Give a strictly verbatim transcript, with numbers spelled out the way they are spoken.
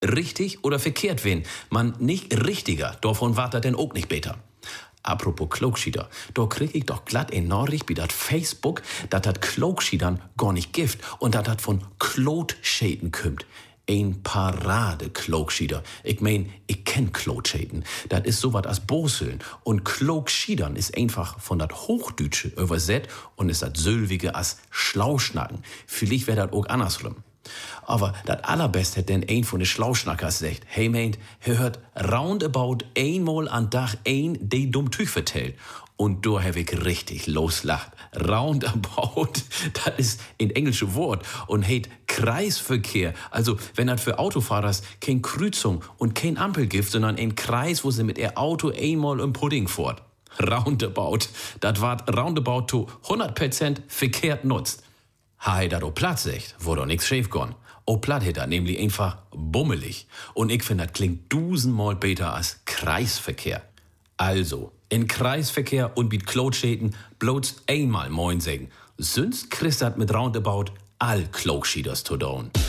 richtig oder verkehrt wen. Man nicht richtiger, davon wart er denn auch nicht besser. Apropos Klogschieder, da krieg ich doch glatt in Nachricht wie dat Facebook, dat dat Klogschiedern gar nicht gift und dat dat von Klotschäden kümmt. Ein Parade Klogschieder. Ich mein, ich kenn Klotschäden. Dat is sowas als Boseln. Und Klogschiedern is einfach von dat Hochdütsche übersetzt und is dat Sölwige als Schlauschnacken. Vielleicht wär dat auch andersrum. Aber dat allerbest hätt denn ein von de Schlauschnackers sagt, hey meint, hört roundabout einmal an Tag ein de dumm Tüch vertellt. Und da hab ich richtig loslacht. Roundabout, das ist ein englisches Wort und heißt Kreisverkehr. Also, wenn das für Autofahrers kein Kreuzung und kein Ampel gibt, sondern ein Kreis, wo sie mit ihr Auto einmal im Pudding fährt. Roundabout, das wart roundabout to hundert Prozent verkehrt nutzt. Ha, dat o Platz echt, wo doch nix schief gon. O Platt hätt nämlich einfach bummelig. Und ich find, das klingt tausendmal besser als Kreisverkehr. Also, in Kreisverkehr und mit Klotschäden bloß einmal moin sagen. Sonst kriegst dat mit roundabout all Klogschieders to down.